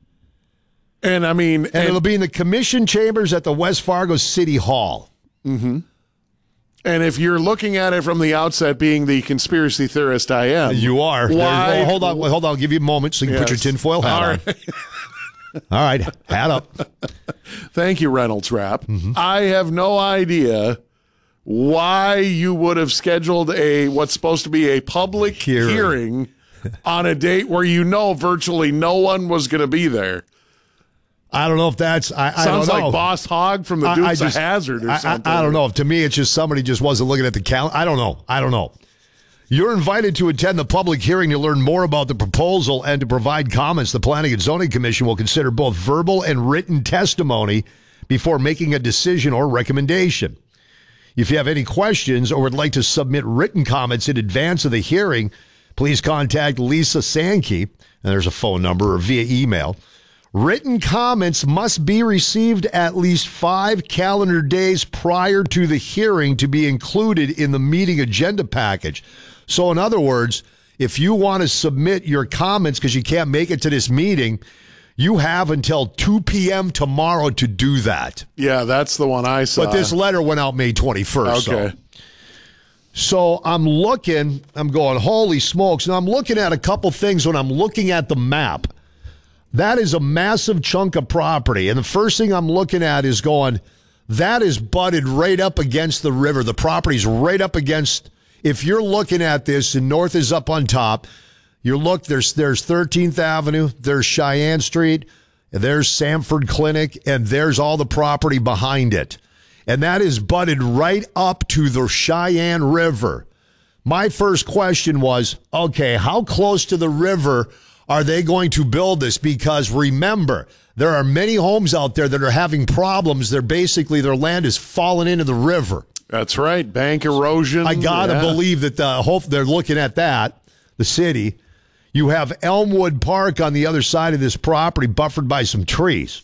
And I mean, and, and it'll be in the commission chambers at the West Fargo City Hall. Mm-hmm. And if you're looking at it from the outset, being the conspiracy theorist I am, You are. Why? Well, hold on, hold on. I'll give you a moment so you can put your Yes. tinfoil hat All on. right. All right, hat up. Thank you, Reynolds Wrap. Mm-hmm. I have no idea why you would have scheduled a what's supposed to be a public Hearing. hearing on a date where you know virtually no one was going to be there. I don't know if that's. I, I Sounds don't know. like Boss Hogg from the I- Dukes I just- of Hazzard or I, I- something. I don't know. To me, it's just somebody just wasn't looking at the calendar. I don't know. I don't know. You're invited to attend the public hearing to learn more about the proposal and to provide comments. The Planning and Zoning Commission will consider both verbal and written testimony before making a decision or recommendation. If you have any questions or would like to submit written comments in advance of the hearing, please contact Lisa Sankey, and there's a phone number, or via email. Written comments must be received at least five calendar days prior to the hearing to be included in the meeting agenda package. So in other words, if you want to submit your comments because you can't make it to this meeting, you have until two p.m. tomorrow to do that. Yeah, that's the one I saw. But this letter went out May twenty-first. Okay. So, so I'm looking, I'm going, holy smokes. And I'm looking at a couple things when I'm looking at the map. That is a massive chunk of property. And the first thing I'm looking at is going, that is butted right up against the river. The property's right up against, if you're looking at this and north is up on top, you look, there's there's thirteenth Avenue, there's Cheyenne Street, there's Sanford Clinic, and there's all the property behind it. And that is butted right up to the Cheyenne River. My first question was, okay, how close to the river are they going to build this? Because remember, there are many homes out there that are having problems. They're basically, their land is falling into the river. That's right. Bank erosion. I got to yeah. believe that the hope they're looking at that, the city. You have Elmwood Park on the other side of this property, buffered by some trees.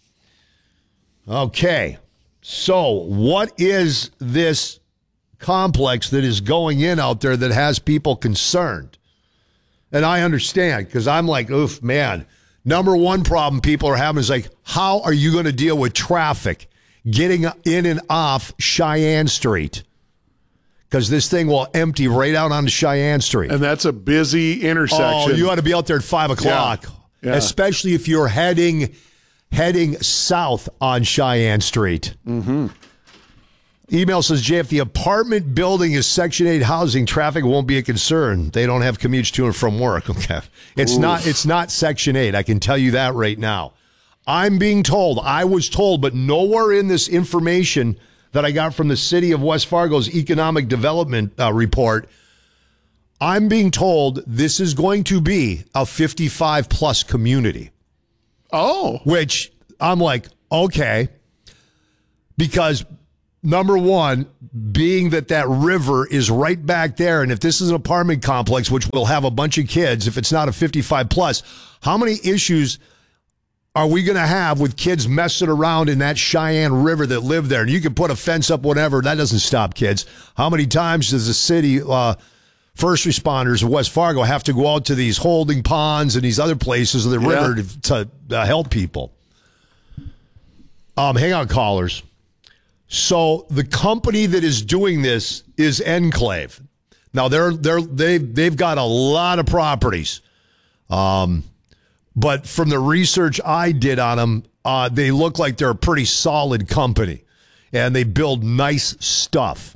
Okay. So what is this complex that is going in out there that has people concerned? And I understand, because I'm like, oof, man. Number one problem people are having is like, how are you going to deal with traffic getting in and off Cheyenne Street? Because this thing will empty right out onto Cheyenne Street. And that's a busy intersection. Oh, you ought to be out there at five o'clock, Yeah. Yeah. especially if you're heading heading south on Cheyenne Street. Mm-hmm. Email says, Jay, if the apartment building is Section eight housing, traffic won't be a concern. They don't have commutes to and from work. Okay. It's Oof. not it's not Section eight. I can tell you that right now. I'm being told, I was told, but nowhere in this information that I got from the city of West Fargo's economic development uh, report, I'm being told this is going to be a fifty-five plus community. Oh. Which I'm like, okay. Because number one, being that that river is right back there, and if this is an apartment complex, which will have a bunch of kids, if it's not a fifty-five plus, how many issues are we going to have with kids messing around in that Cheyenne River that live there? And you can put a fence up, whatever. That doesn't stop kids. How many times does the city uh, first responders of West Fargo have to go out to these holding ponds and these other places of the Yeah. river to, to uh, help people? Um, hang on, callers. So the company that is doing this is Enclave. Now they're they're they they've got a lot of properties. Um. But from the research I did on them, uh, they look like they're a pretty solid company, and they build nice stuff.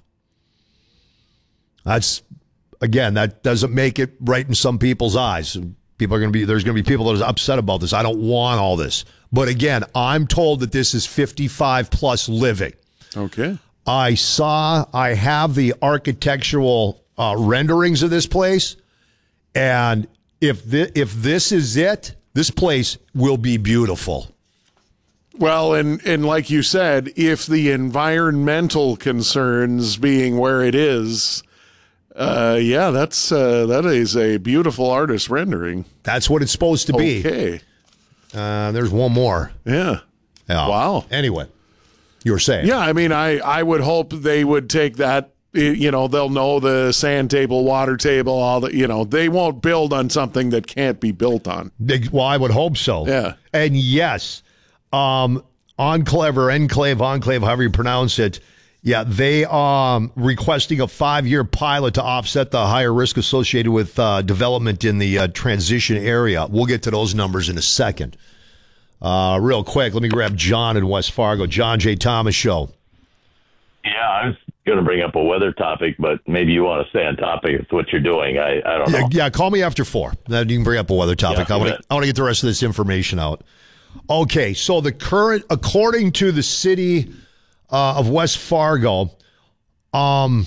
That's, again, that doesn't make it right in some people's eyes. People are going to be there's going to be people that are upset about this. I don't want all this, but again, I'm told that this is fifty-five plus living. Okay. I saw, I have the architectural uh, renderings of this place, and if thi- if this is it. This place will be beautiful. Well, and, and like you said, if the environmental concerns being where it is, uh, yeah, that's uh, that is a beautiful artist rendering. That's what it's supposed to be. Okay. Uh, there's one more. Yeah. yeah. Wow. Anyway, you were saying. Yeah, I mean, I, I would hope they would take that. You know, they'll know the sand table, water table, all the, you know, they won't build on something that can't be built on. Well, I would hope so. Yeah. And yes, um, Enclave or Enclave, Enclave, however you pronounce it, yeah, they are um, requesting a five-year pilot to offset the higher risk associated with uh, development in the uh, transition area. We'll get to those numbers in a second. Uh, real quick, let me grab John in West Fargo. John J. Thomas Show. Yeah, I was going to bring up a weather topic, but maybe you want to stay on topic. It's what you're doing. I, I don't yeah, know. Yeah, call me after four. Then you can bring up a weather topic. Yeah, I want to I want to get the rest of this information out. Okay, so the current, according to the city uh, of West Fargo, um,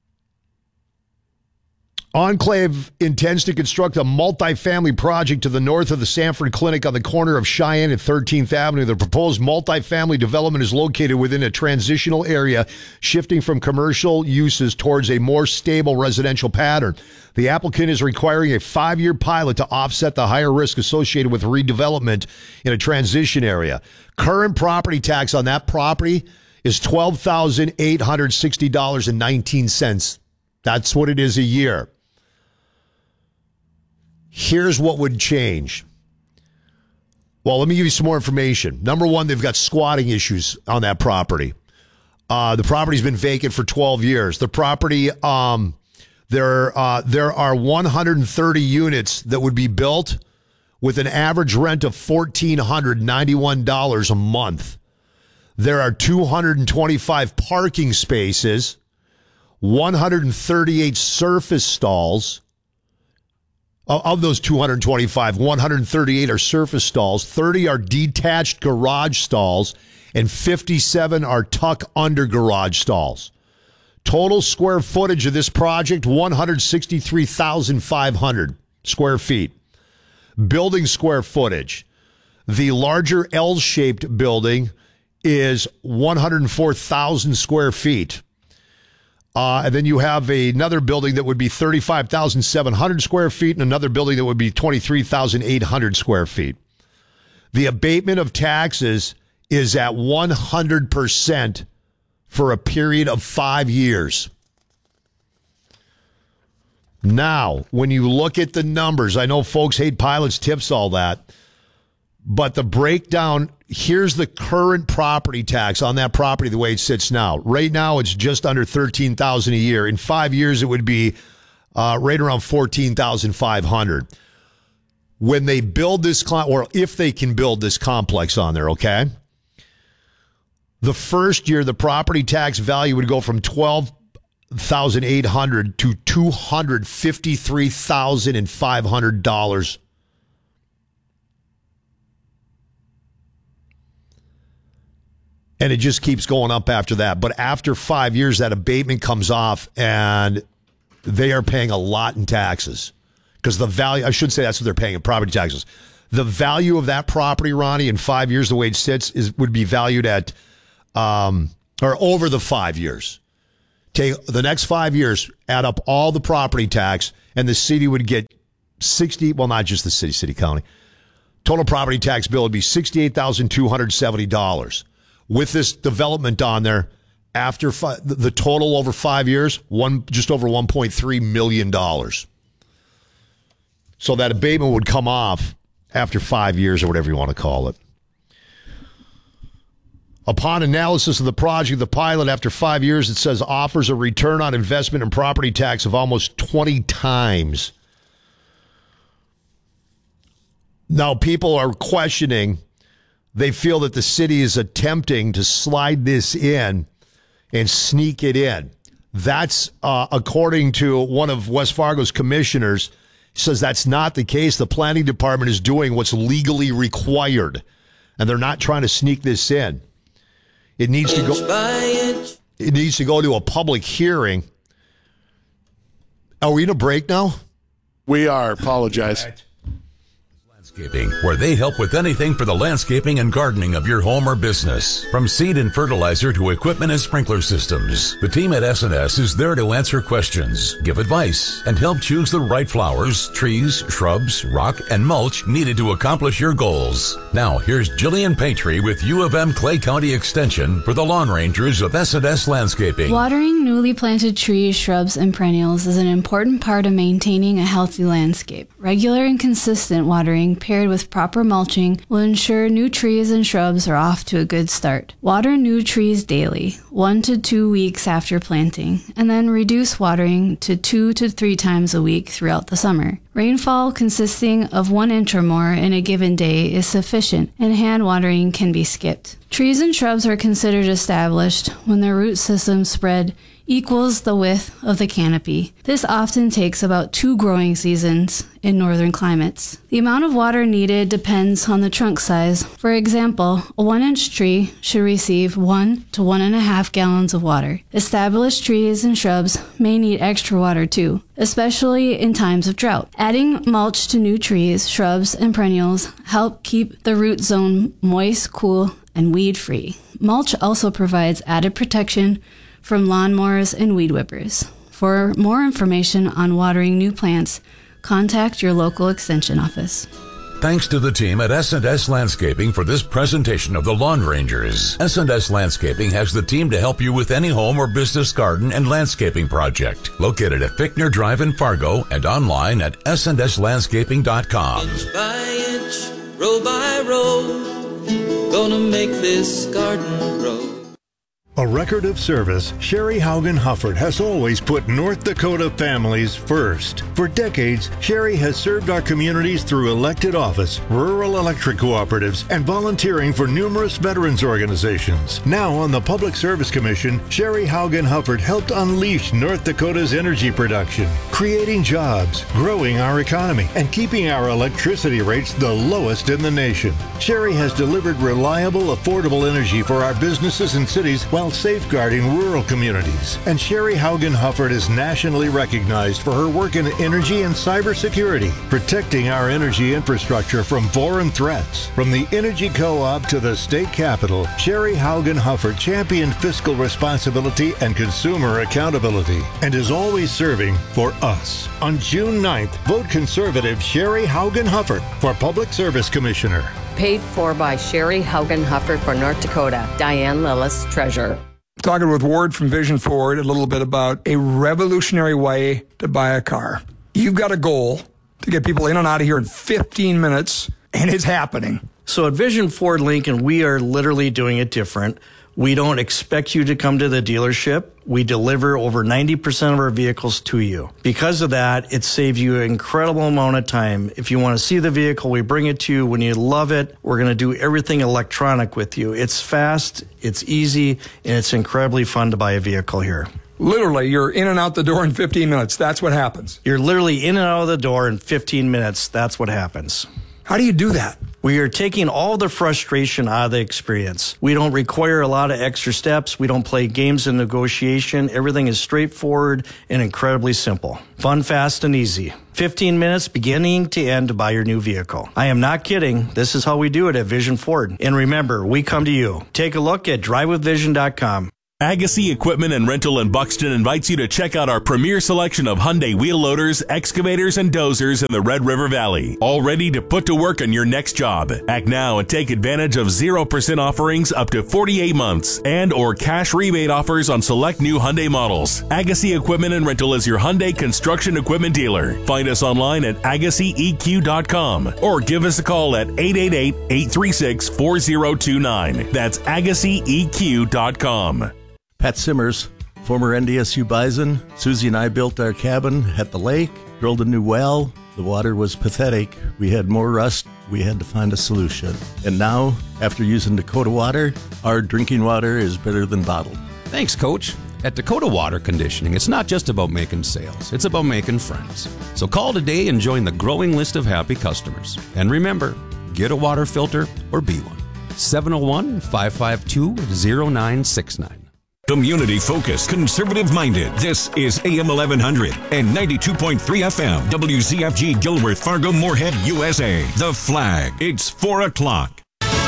Enclave intends to construct a multifamily project to the north of the Sanford Clinic on the corner of Cheyenne and thirteenth Avenue. The proposed multifamily development is located within a transitional area, shifting from commercial uses towards a more stable residential pattern. The applicant is requiring a five-year pilot to offset the higher risk associated with redevelopment in a transition area. Current property tax on that property is twelve thousand eight hundred sixty dollars and nineteen cents. That's what it is a year. Here's what would change. Well, let me give you some more information. Number one, they've got squatting issues on that property. Uh, the property's been vacant for twelve years. The property, um, there, uh, there are one hundred thirty units that would be built with an average rent of one thousand four hundred ninety-one dollars a month. There are two hundred twenty-five parking spaces, one hundred thirty-eight surface stalls. Of those two hundred twenty-five, one hundred thirty-eight are surface stalls, thirty are detached garage stalls, and fifty-seven are tuck-under garage stalls. Total square footage of this project, one hundred sixty-three thousand five hundred square feet. Building square footage. The larger L-shaped building is one hundred four thousand square feet. Uh, and then you have a, another building that would be thirty-five thousand seven hundred square feet and another building that would be twenty-three thousand eight hundred square feet. The abatement of taxes is at one hundred percent for a period of five years. Now, when you look at the numbers, I know folks hate pilots, tips, all that, but the breakdown, here's the current property tax on that property the way it sits now. Right now, it's just under thirteen thousand dollars a year. In five years, it would be uh, right around fourteen thousand five hundred dollars. When they build this, or if they can build this complex on there, okay? The first year, the property tax value would go from twelve thousand eight hundred dollars to two hundred fifty-three thousand five hundred dollars. And it just keeps going up after that. But after five years, that abatement comes off, and they are paying a lot in taxes. Because the value, I should say that's what they're paying in property taxes. The value of that property, Ronnie, in five years, the way it sits, is would be valued at, um, or over the five years. Take the next five years, add up all the property tax, and the city would get sixty, well, not just the city, city, county. Total property tax bill would be sixty-eight thousand two hundred seventy dollars. With this development on there, after fi- the total over five years, one just over one point three million dollars. So that abatement would come off after five years or whatever you want to call it. Upon analysis of the project, the pilot, after five years, it says offers a return on investment and property tax of almost twenty times. Now, people are questioning. They feel that the city is attempting to slide this in and sneak it in. That's uh, according to one of West Fargo's commissioners. He says that's not the case. The planning department is doing what's legally required, and they're not trying to sneak this in. It needs to go. It needs to go to a public hearing. Are we in a break now? We are. Apologize. Landscaping, where they help with anything for the landscaping and gardening of your home or business. From seed and fertilizer to equipment and sprinkler systems, the team at S and S is there to answer questions, give advice, and help choose the right flowers, trees, shrubs, rock, and mulch needed to accomplish your goals. Now, here's Jillian Patry with U of M Clay County Extension for the Lawn Rangers of S and S Landscaping. Watering newly planted trees, shrubs, and perennials is an important part of maintaining a healthy landscape. Regular and consistent watering paired with proper mulching will ensure new trees and shrubs are off to a good start. Water new trees daily, one to two weeks after planting, and then reduce watering to two to three times a week throughout the summer. Rainfall consisting of one inch or more in a given day is sufficient, and hand watering can be skipped. Trees and shrubs are considered established when their root system spread equals the width of the canopy. This often takes about two growing seasons in northern climates. The amount of water needed depends on the trunk size. For example, a one-inch tree should receive one to one and a half gallons of water. Established trees and shrubs may need extra water too, especially in times of drought. Adding mulch to new trees, shrubs, and perennials help keep the root zone moist, cool, and weed-free. Mulch also provides added protection from lawnmowers and weed whippers. For more information on watering new plants, contact your local extension office. Thanks to the team at S and S Landscaping for this presentation of the Lawn Rangers. S and S Landscaping has the team to help you with any home or business garden and landscaping project. Located at Fickner Drive in Fargo and online at s and s landscaping dot com. Inch by inch, row by row, gonna make this garden grow. A record of service, Sherry Haugen Hufford has always put North Dakota families first. For decades, Sherry has served our communities through elected office, rural electric cooperatives, and volunteering for numerous veterans organizations. Now on the Public Service Commission, Sherry Haugen Hufford helped unleash North Dakota's energy production, creating jobs, growing our economy, and keeping our electricity rates the lowest in the nation. Sherry has delivered reliable, affordable energy for our businesses and cities while safeguarding rural communities. And Sherry Haugen Hufford is nationally recognized for her work in energy and cybersecurity, protecting our energy infrastructure from foreign threats. From the Energy Co-op to the state capitol, Sherry Haugen Hufford championed fiscal responsibility and consumer accountability and is always serving for us. On June ninth, vote conservative Sherry Haugen Hufford for Public Service Commissioner. Paid for by Sherry Haugen Hufford for North Dakota. Diane Lillis, Treasurer. Talking with Ward from Vision Ford a little bit about a revolutionary way to buy a car. You've got a goal to get people in and out of here in fifteen minutes, and it's happening. So at Vision Ford Lincoln, we are literally doing it different. We don't expect you to come to the dealership. We deliver over ninety percent of our vehicles to you. Because of that, it saves you an incredible amount of time. If you want to see the vehicle, we bring it to you. When you love it, we're going to do everything electronic with you. It's fast, it's easy, and it's incredibly fun to buy a vehicle here. Literally, you're in and out the door in fifteen minutes. That's what happens. You're literally in and out of the door in fifteen minutes. That's what happens. How do you do that? We are taking all the frustration out of the experience. We don't require a lot of extra steps. We don't play games in negotiation. Everything is straightforward and incredibly simple. Fun, fast, and easy. fifteen minutes beginning to end to buy your new vehicle. I am not kidding. This is how we do it at Vision Ford. And remember, we come to you. Take a look at drive with vision dot com. Agassi Equipment and Rental in Buxton invites you to check out our premier selection of Hyundai wheel loaders, excavators, and dozers in the Red River Valley. All ready to put to work on your next job. Act now and take advantage of zero percent offerings up to forty-eight months and or cash rebate offers on select new Hyundai models. Agassi Equipment and Rental is your Hyundai construction equipment dealer. Find us online at agassi e q dot com or give us a call at eight eight eight, eight three six, four zero two nine. That's agassi e q dot com. Pat Simmers, former N D S U Bison. Susie and I built our cabin at the lake, drilled a new well. The water was pathetic. We had more rust. We had to find a solution. And now, after using Dakota Water, our drinking water is better than bottled. Thanks, Coach. At Dakota Water Conditioning, it's not just about making sales. It's about making friends. So call today and join the growing list of happy customers. And remember, get a water filter or be one. seven oh one, five five two, oh nine six nine. Community focused, conservative minded. This is A M eleven hundred and ninety-two point three F M. W Z F G Gilworth, Fargo, Moorhead, U S A. The Flag. It's four o'clock.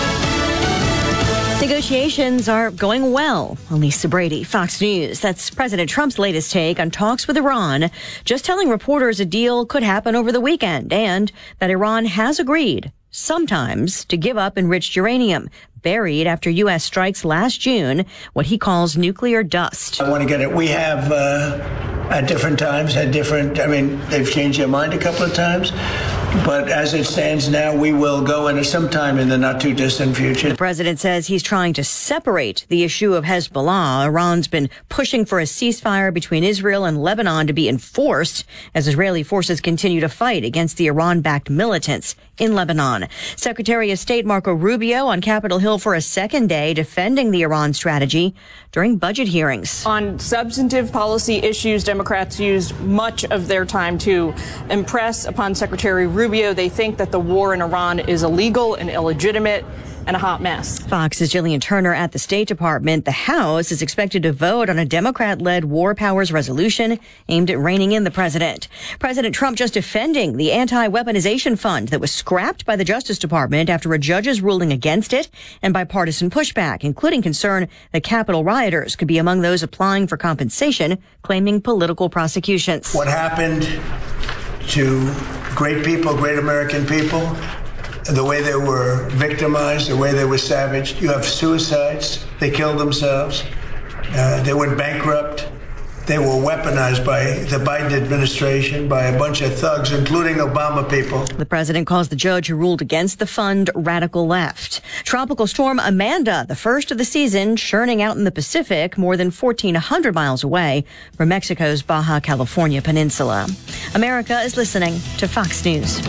Negotiations are going well. Lisa Brady, Fox News. That's President Trump's latest take on talks with Iran, just telling reporters a deal could happen over the weekend and that Iran has agreed, sometimes, to give up enriched uranium, buried after U S strikes last June, what he calls nuclear dust. I want to get it. We have, uh, at different times, had different, I mean, they've changed their mind a couple of times. But as it stands now, we will go into sometime in the not too distant future. The president says he's trying to separate the issue of Hezbollah. Iran's been pushing for a ceasefire between Israel and Lebanon to be enforced as Israeli forces continue to fight against the Iran-backed militants in Lebanon. Secretary of State Marco Rubio on Capitol Hill for a second day defending the Iran strategy during budget hearings. On substantive policy issues, Democrats used much of their time to impress upon Secretary Rubio. They think that the war in Iran is illegal and illegitimate and a hot mess. Fox's Jillian Turner at the State Department. The House is expected to vote on a Democrat-led war powers resolution aimed at reining in the president. President Trump just defending the anti-weaponization fund that was scrapped by the Justice Department after a judge's ruling against it and bipartisan pushback, including concern that Capitol rioters could be among those applying for compensation, claiming political prosecutions. What happened to great people, great American people, the way they were victimized, the way they were savaged. You have suicides. They killed themselves. Uh, they went bankrupt. They were weaponized by the Biden administration, by a bunch of thugs, including Obama people. The president calls the judge who ruled against the fund radical left. Tropical storm Amanda, the first of the season, churning out in the Pacific more than fourteen hundred miles away from Mexico's Baja California peninsula. America is listening to Fox News.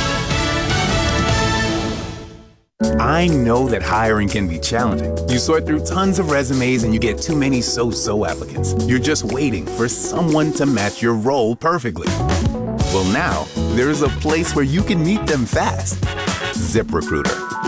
I know that hiring can be challenging. You sort through tons of resumes and you get too many so-so applicants. You're just waiting for someone to match your role perfectly. Well, now there's a place where you can meet them fast. ZipRecruiter.